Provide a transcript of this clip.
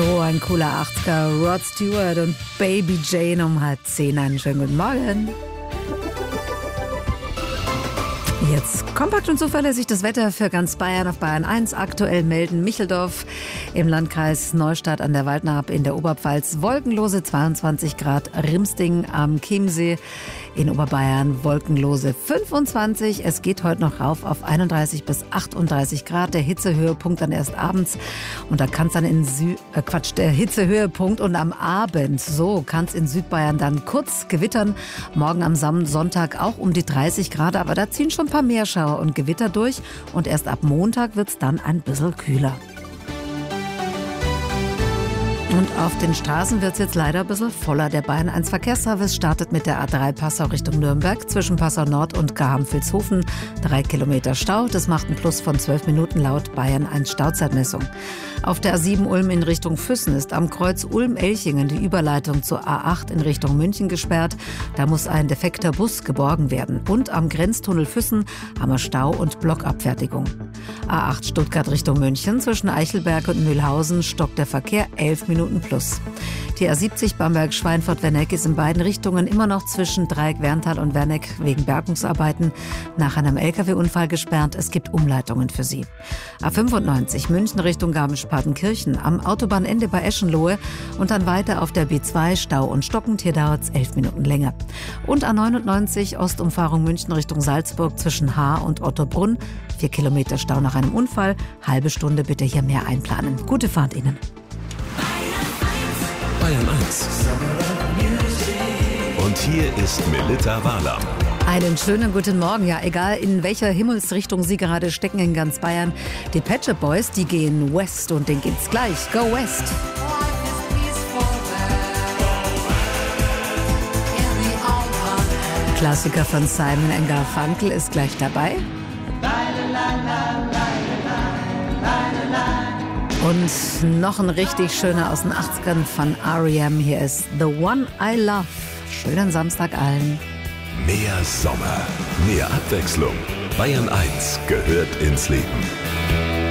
So ein cooler 80er, Rod Stewart und Baby Jane um 9:30. Einen schönen guten Morgen. Jetzt kompakt und zuverlässig das Wetter für ganz Bayern auf Bayern 1. Aktuell melden Micheldorf im Landkreis Neustadt an der Waldnaab in der Oberpfalz wolkenlose 22 Grad, Rimsting am Chiemsee in Oberbayern wolkenlose 25. Es geht heute noch rauf auf 31 bis 38 Grad. Der Hitzehöhepunkt dann erst abends und da kann es dann der Hitzehöhepunkt und am Abend, so kann es in Südbayern dann kurz gewittern. Morgen am Sonntag auch um die 30 Grad, aber da ziehen schon ein paar mehr Schauer und Gewitter durch und erst ab Montag wird es dann ein bisschen kühler. Und auf den Straßen wird es jetzt leider ein bisschen voller. Der Bayern 1 Verkehrsservice startet mit der A3 Passau Richtung Nürnberg zwischen Passau Nord und Garham-Vilshofen. 3 Kilometer Stau, das macht ein Plus von 12 Minuten laut Bayern 1 Stauzeitmessung. Auf der A7 Ulm in Richtung Füssen ist am Kreuz Ulm-Elchingen die Überleitung zur A8 in Richtung München gesperrt. Da muss ein defekter Bus geborgen werden. Und am Grenztunnel Füssen haben wir Stau und Blockabfertigung. A8 Stuttgart Richtung München zwischen Eichelberg und Mühlhausen stockt der Verkehr 11 Minuten plus. Die A70 Bamberg-Schweinfurt-Werneck ist in beiden Richtungen immer noch zwischen Dreieck-Werntal und Werneck wegen Bergungsarbeiten nach einem LKW-Unfall gesperrt. Es gibt Umleitungen für sie. A95 München Richtung Garmisch-Partenkirchen am Autobahnende bei Eschenlohe und dann weiter auf der B2 Stau und Stockend. Hier dauert es 11 Minuten länger. Und A99 Ostumfahrung München Richtung Salzburg zwischen Haar und Ottobrunn. 4 Kilometer Stau nach einem Unfall. Halbe Stunde bitte hier mehr einplanen. Gute Fahrt Ihnen. Bayern 1. Und hier ist Melita Wahler. Einen schönen guten Morgen. Ja, egal in welcher Himmelsrichtung Sie gerade stecken in ganz Bayern. Die Pet Shop Boys, die gehen west und denen geht's gleich. Go West. Klassiker von Simon & Garfunkel ist gleich dabei. Und noch ein richtig schöner aus den 80ern von R.E.M. Hier ist The One I Love. Schönen Samstag allen. Mehr Sommer, mehr Abwechslung. Bayern 1 gehört ins Leben.